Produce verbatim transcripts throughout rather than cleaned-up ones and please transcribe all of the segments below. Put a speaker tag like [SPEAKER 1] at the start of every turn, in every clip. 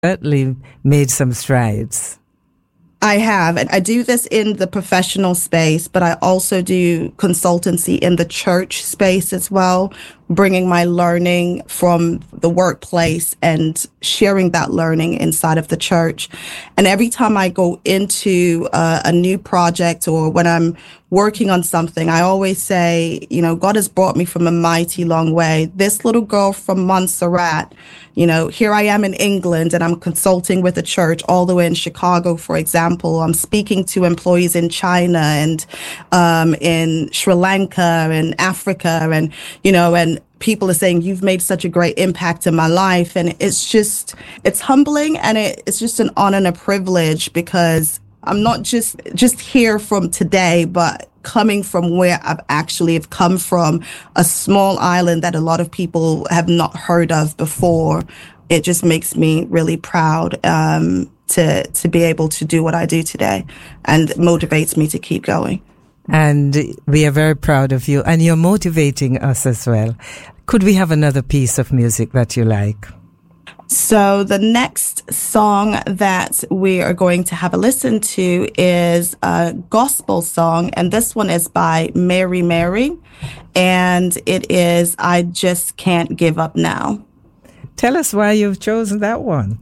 [SPEAKER 1] certainly made some strides.
[SPEAKER 2] I have. And I do this in the professional space, but I also do consultancy in the church space as well, bringing my learning from the workplace and sharing that learning inside of the church. And every time I go into uh, a new project or when I'm working on something, I always say, you know, God has brought me from a mighty long way. This little girl from Montserrat, you know, here I am in England and I'm consulting with a church all the way in Chicago, for example. I'm speaking to employees in China and um, in Sri Lanka and Africa and, you know, and people are saying, you've made such a great impact in my life. And it's just, it's humbling and it, it's just an honor and a privilege because I'm not just, just here from today, but coming from where I've actually have come from, a small island that a lot of people have not heard of before. It just makes me really proud um, to to be able to do what I do today, and motivates me to keep going.
[SPEAKER 1] And we are very proud of you, and you're motivating us as well. Could we have another piece of music that you like?
[SPEAKER 2] So the next song that we are going to have a listen to is a gospel song, and this one is by Mary Mary, and it is I Just Can't Give Up Now.
[SPEAKER 1] Tell us why you've chosen that one.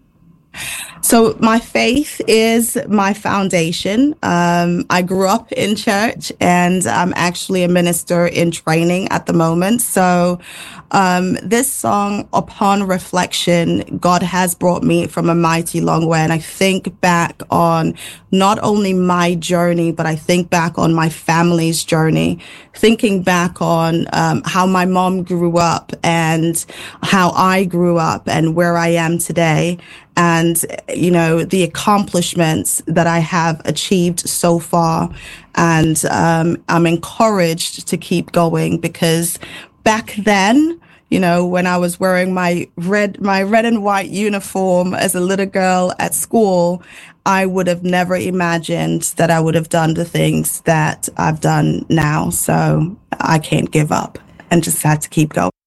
[SPEAKER 2] So my faith is my foundation. Um, I grew up in church and I'm actually a minister in training at the moment. So um, this song, upon reflection, God has brought me from a mighty long way. And I think back on not only my journey, but I think back on my family's journey, thinking back on um, how my mom grew up and how I grew up and where I am today. And, you know, the accomplishments that I have achieved so far. And um, I'm encouraged to keep going because back then, you know, when I was wearing my red, my red and white uniform as a little girl at school, I would have never imagined that I would have done the things that I've done now. So I can't give up and just had to keep going.